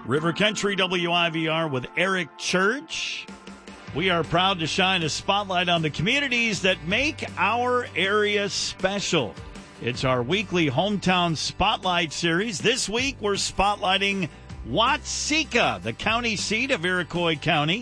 River Country WIVR with Eric Church. We are proud to shine a spotlight on the communities that make our area special. It's our weekly Hometown Spotlight series. This week, we're spotlighting Watseka, the county seat of Iroquois County.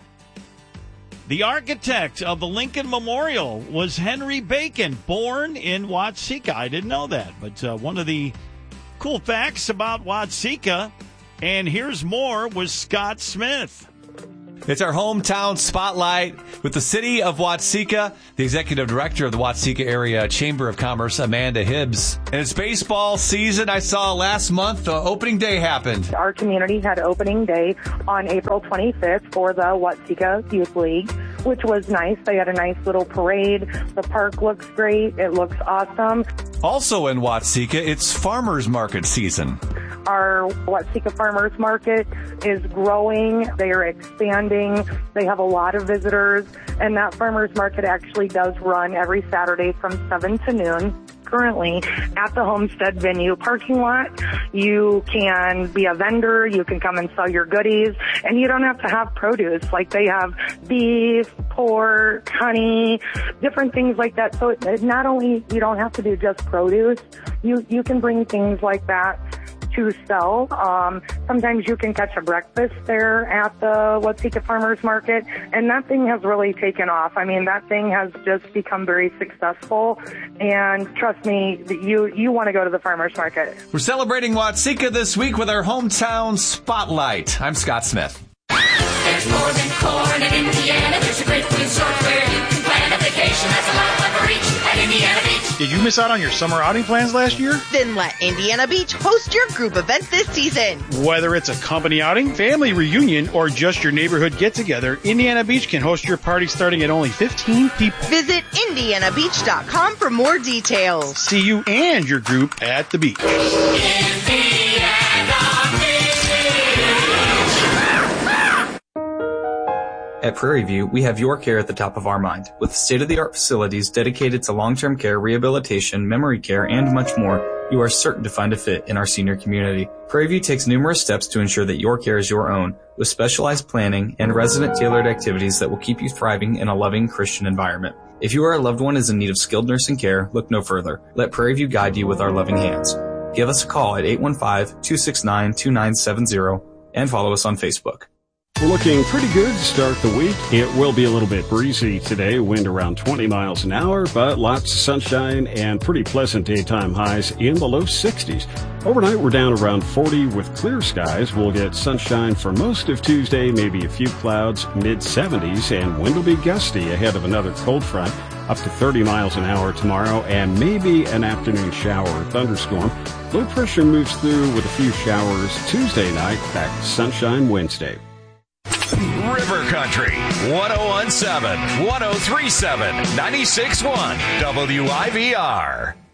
The architect of the Lincoln Memorial was Henry Bacon, born in Watseka. I didn't know that, but one of the cool facts about Watseka, and here's more with Scott Smith. It's our hometown spotlight with the city of Watseka, the executive director of the Watseka Area Chamber of Commerce, Amanda Hibbs. And it's baseball season. I saw last month opening day happened. Our community had opening day on April 25th for the Watseka Youth League, which was nice. They had a nice little parade. The park looks great. It looks awesome. Also in Watseka, it's farmers market season. Our Watseka Farmers Market is growing. They are expanding. They have a lot of visitors. And that farmers market actually does run every Saturday from 7 to noon. Currently at the Homestead Venue parking lot, you can be a vendor, you can come and sell your goodies, and you don't have to have produce. Like they have beef, pork, honey, different things like that. So it not only, you don't have to do just produce, you can bring things like that to sell. Sometimes you can catch a breakfast there at the Watseka Farmers Market, and that thing has really taken off. I mean, that thing has just become very successful, and trust me, you want to go to the farmers market. We're celebrating Watseka this week with our hometown spotlight. I'm Scott Smith. There's more than corn in Indiana. There's a great resort where you can plan a vacation. That's a lot of fun for each at Indiana Beach. Did you miss out on your summer outing plans last year? Then let Indiana Beach host your group event this season. Whether it's a company outing, family reunion, or just your neighborhood get-together, Indiana Beach can host your party starting at only 15 people. Visit IndianaBeach.com for more details. See you and your group at the beach. At Prairie View, we have your care at the top of our mind. With state-of-the-art facilities dedicated to long-term care, rehabilitation, memory care, and much more, you are certain to find a fit in our senior community. Prairie View takes numerous steps to ensure that your care is your own, with specialized planning and resident-tailored activities that will keep you thriving in a loving Christian environment. If you or a loved one is in need of skilled nursing care, look no further. Let Prairie View guide you with our loving hands. Give us a call at 815-269-2970 and follow us on Facebook. Looking pretty good to start the week. It will be a little bit breezy today, wind around 20 miles an hour, but lots of sunshine and pretty pleasant daytime highs in the low 60s. Overnight, we're down around 40 with clear skies. We'll get sunshine for most of Tuesday, maybe a few clouds, mid-70s, and wind will be gusty ahead of another cold front, up to 30 miles an hour tomorrow, and maybe an afternoon shower or thunderstorm. Low pressure moves through with a few showers Tuesday night, back to sunshine Wednesday. River Country, 1017, 1037, 96.1, WIVR.